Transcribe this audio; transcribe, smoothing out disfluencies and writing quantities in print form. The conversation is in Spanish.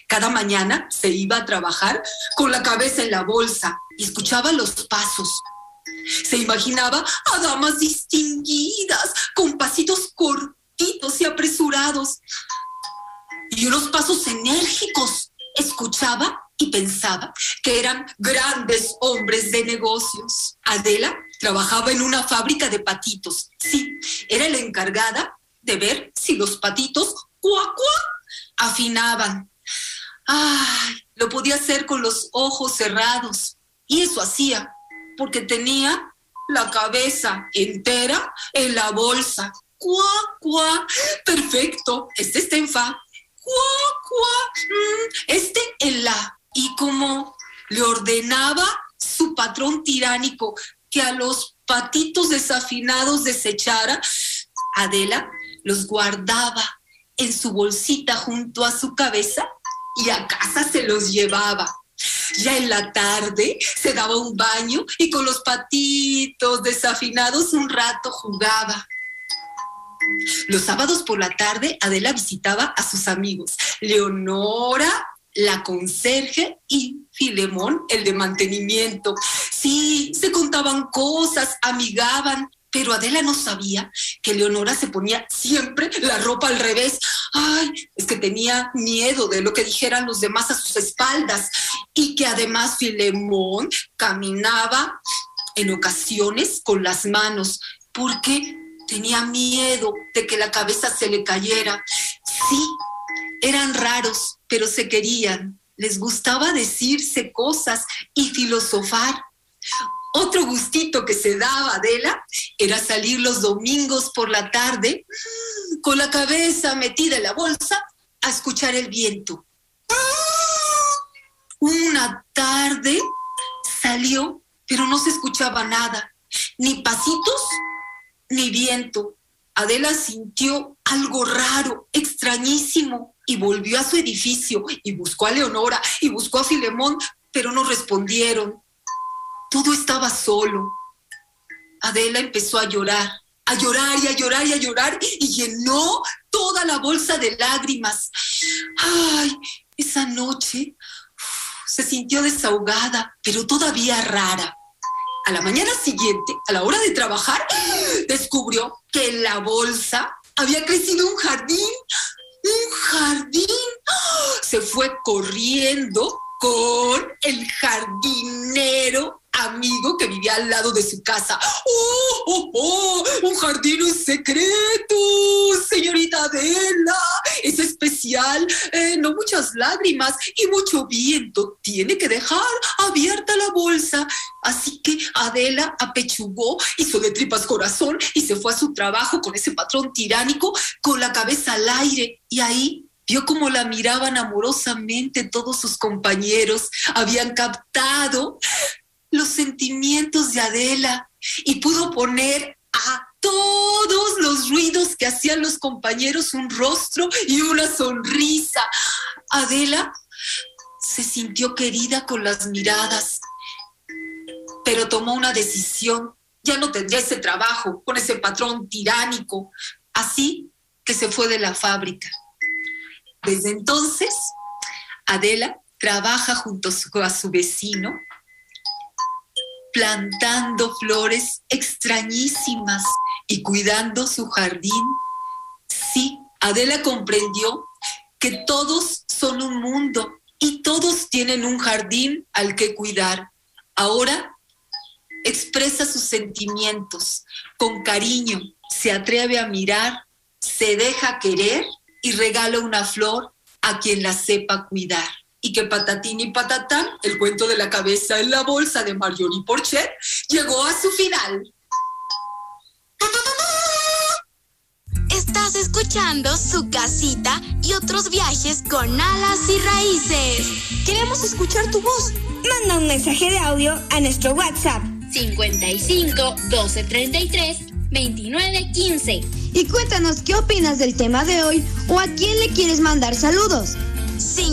Cada mañana se iba a trabajar con la cabeza en la bolsa y escuchaba los pasos. Se imaginaba a damas distinguidas, con pasitos cortitos y apresurados, y unos pasos enérgicos. Escuchaba y pensaba que eran grandes hombres de negocios. Adela trabajaba en una fábrica de patitos. Sí, era la encargada de ver si los patitos cuac, cuac, afinaban. Ay, lo podía hacer con los ojos cerrados. Y eso hacía porque tenía la cabeza entera en la bolsa. Cuac, cuac. Perfecto. Este está en fa. Cuac, cuac. Este en la. Y como le ordenaba su patrón tiránico que a los patitos desafinados desechara, Adela los guardaba en su bolsita junto a su cabeza y a casa se los llevaba. Ya en la tarde se daba un baño y con los patitos desafinados un rato jugaba. Los sábados por la tarde Adela visitaba a sus amigos, Leonora, la conserje, y Filemón, el de mantenimiento. Sí, se contaban cosas, amigaban, pero Adela no sabía que Leonora se ponía siempre la ropa al revés. Ay, es que tenía miedo de lo que dijeran los demás a sus espaldas, y que además Filemón caminaba en ocasiones con las manos, porque tenía miedo de que la cabeza se le cayera. Sí, eran raros, pero se querían. Les gustaba decirse cosas y filosofar. Otro gustito que se daba Adela era salir los domingos por la tarde con la cabeza metida en la bolsa a escuchar el viento. Una tarde salió, pero no se escuchaba nada, ni pasitos ni viento. Adela sintió algo raro, extrañísimo, y volvió a su edificio y buscó a Leonora y buscó a Filemón, pero no respondieron. Todo estaba solo. Adela empezó a llorar y a llorar y a llorar, y llenó toda la bolsa de lágrimas. Ay, esa noche se sintió desahogada, pero todavía rara. A la mañana siguiente, a la hora de trabajar, descubrió que en la bolsa había crecido un jardín. ¡Un jardín! Se fue corriendo con el jardinero amigo que vivía al lado de su casa. ¡Oh, oh, oh! ¡Un jardín secreto, señorita Adela! Es especial, no muchas lágrimas y mucho viento. Tiene que dejar abierta la bolsa. Así que Adela apechugó, hizo de tripas corazón y se fue a su trabajo con ese patrón tiránico con la cabeza al aire. Y ahí vio cómo la miraban amorosamente todos sus compañeros. Habían captado los sentimientos de Adela y pudo poner a todos los ruidos que hacían los compañeros un rostro y una sonrisa. Adela se sintió querida con las miradas, pero tomó una decisión. Ya no tendría ese trabajo con ese patrón tiránico. Así que se fue de la fábrica. Desde entonces, Adela trabaja junto a su vecino, plantando flores extrañísimas y cuidando su jardín. Sí, Adela comprendió que todos son un mundo y todos tienen un jardín al que cuidar. Ahora expresa sus sentimientos con cariño, se atreve a mirar, se deja querer y regala una flor a quien la sepa cuidar. Y que patatín y patatán, el cuento de la cabeza en la bolsa de Marjorie Porchet llegó a su final. Estás escuchando Su Casita y Otros Viajes con Alas y Raíces. Queremos escuchar tu voz. Manda un mensaje de audio a nuestro WhatsApp 55 12 33 29 15. Y cuéntanos qué opinas del tema de hoy o a quién le quieres mandar saludos.